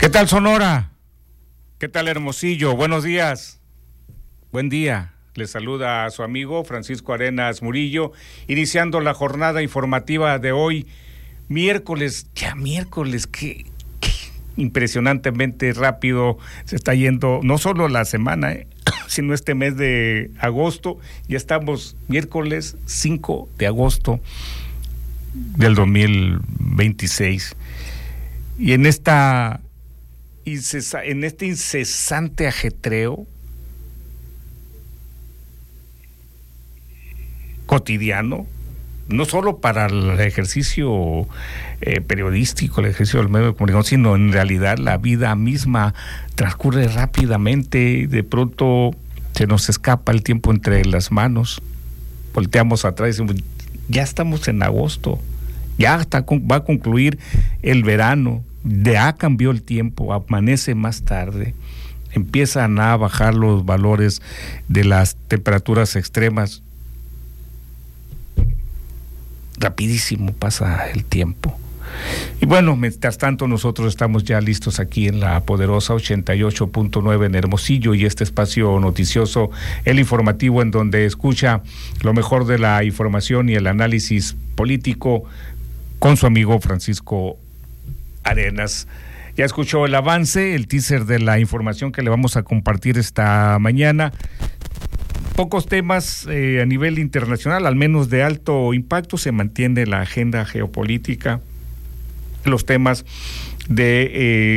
¿Qué tal, Sonora? ¿Qué tal, Hermosillo? Buenos días. Buen día. Les saluda a su amigo Francisco Arenas Murillo, iniciando la jornada informativa de hoy, miércoles, que impresionantemente rápido se está yendo, no solo la semana, sino este mes de agosto. Ya estamos miércoles 5 de agosto del 2026. Y en este incesante ajetreo cotidiano, no solo para el ejercicio periodístico, el ejercicio del medio de comunicación, sino en realidad la vida misma transcurre rápidamente. De pronto se nos escapa el tiempo entre las manos, volteamos atrás y decimos, ya estamos en agosto, va a concluir el verano, ya cambió el tiempo, amanece más tarde, empiezan a bajar los valores de las temperaturas extremas. Rapidísimo pasa el tiempo. Y bueno, mientras tanto nosotros estamos ya listos aquí en la poderosa 88.9 en Hermosillo, y este espacio noticioso, el informativo, en donde escucha lo mejor de la información y el análisis político con su amigo Francisco Arenas. Ya escuchó el avance, el teaser de la información que le vamos a compartir esta mañana. Pocos temas a nivel internacional, al menos de alto impacto. Se mantiene la agenda geopolítica, los temas de